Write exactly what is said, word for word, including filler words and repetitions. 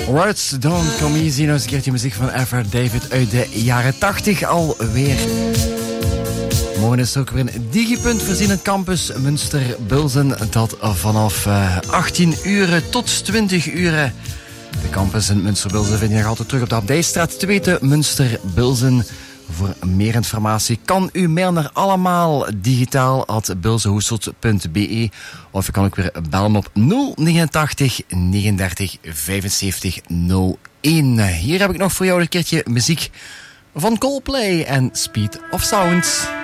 Words Don't Come Easy. Nou eens een keertje muziek van Ever David uit de jaren tachtig alweer. Morgen is er ook weer een digipunt voorzien campus Münster-Bilzen. Dat vanaf uh, achttien uur tot twintig uur. De campus in Münster-Bilzen vind je nog altijd terug op de Abdijstraat twee te Münster-Bilzen. Voor meer informatie kan u mail naar allemaal digitaal at bilzenhoeselt punt be of je kan ook weer bellen op nul negenentachtig negenendertig vijfenzeventig nul een. Hier heb ik nog voor jou een keertje muziek van Coldplay en Speed of Sound.